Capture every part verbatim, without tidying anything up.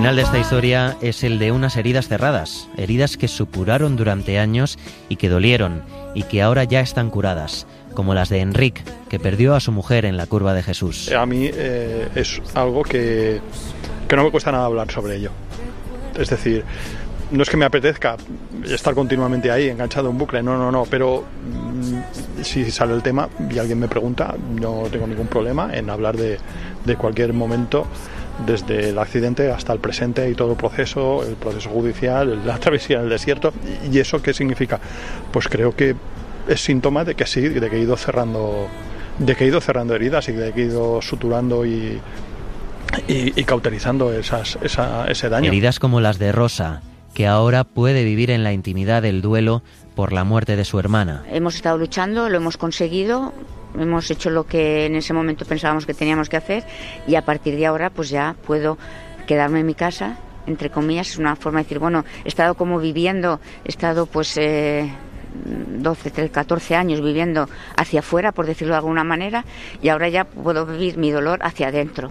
final de esta historia es el de unas heridas cerradas, heridas que supuraron durante años y que dolieron, y que ahora ya están curadas, como las de Enric, que perdió a su mujer en la curva de Jesús. A mí eh, es algo que, que no me cuesta nada hablar sobre ello. Es decir, no es que me apetezca estar continuamente ahí, enganchado en bucle, no, no, no, pero mmm, si sale el tema y alguien me pregunta, no tengo ningún problema en hablar de, de cualquier momento, desde el accidente hasta el presente y todo el proceso, el proceso judicial, la travesía en el desierto. ¿Y eso qué significa? Pues creo que es síntoma de que sí, de que he ido cerrando, de que he ido cerrando heridas y de que he ido suturando y, y, y cauterizando esas, esa, ese daño. Heridas como las de Rosa, que ahora puede vivir en la intimidad del duelo por la muerte de su hermana. Hemos estado luchando, lo hemos conseguido, hemos hecho lo que en ese momento pensábamos que teníamos que hacer, y a partir de ahora pues ya puedo quedarme en mi casa, entre comillas. Es una forma de decir, bueno, he estado como viviendo, he estado pues eh, doce, trece, catorce años viviendo hacia afuera, por decirlo de alguna manera, y ahora ya puedo vivir mi dolor hacia adentro.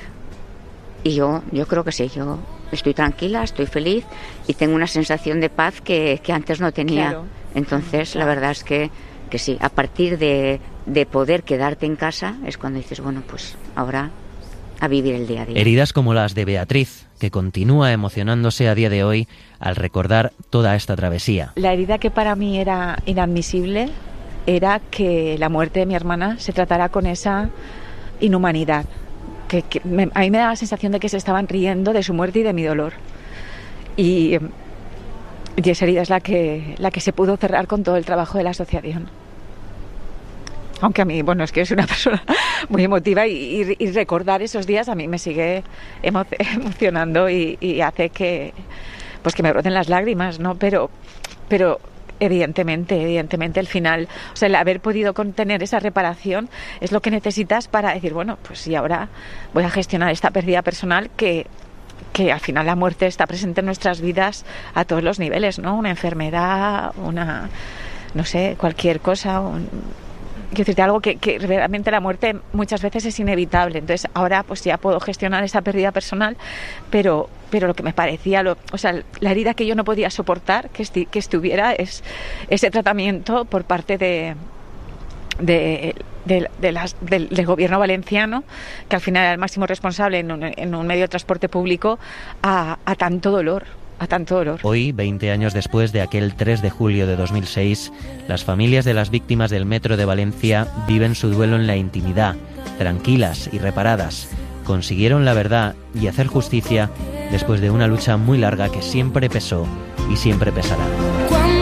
Y yo, yo creo que sí, yo estoy tranquila, estoy feliz y tengo una sensación de paz que, que antes no tenía. Claro. Entonces, claro, la verdad es que, que sí, a partir de, de poder quedarte en casa es cuando dices, bueno, pues ahora a vivir el día a día. Heridas como las de Beatriz, que continúa emocionándose a día de hoy al recordar toda esta travesía. La herida que para mí era inadmisible era que la muerte de mi hermana se tratara con esa inhumanidad. Que, que me, a mí me da la sensación de que se estaban riendo de su muerte y de mi dolor. Y, y esa herida es la que, la que se pudo cerrar con todo el trabajo de la asociación. Aunque a mí, bueno, es que soy una persona muy emotiva y, y, y recordar esos días a mí me sigue emo, emocionando y, y hace que, pues que me broten las lágrimas, ¿no? Pero, pero evidentemente, evidentemente el final, o sea, el haber podido contener esa reparación es lo que necesitas para decir, bueno, pues y ahora voy a gestionar esta pérdida personal que, que al final la muerte está presente en nuestras vidas a todos los niveles, ¿no? Una enfermedad, una, no sé, cualquier cosa, un, quiero decirte algo que, que realmente la muerte muchas veces es inevitable. Entonces ahora pues ya puedo gestionar esa pérdida personal, pero pero lo que me parecía, lo, o sea, la herida que yo no podía soportar que, esti, que estuviera es ese tratamiento por parte de de, de, de las, del, del gobierno valenciano, que al final era el máximo responsable en un, en un medio de transporte público, a, a tanto dolor. A tanto dolor. Hoy, veinte años después de aquel tres de julio de dos mil seis, las familias de las víctimas del metro de Valencia viven su duelo en la intimidad, tranquilas y reparadas. Consiguieron la verdad y hacer justicia después de una lucha muy larga que siempre pesó y siempre pesará.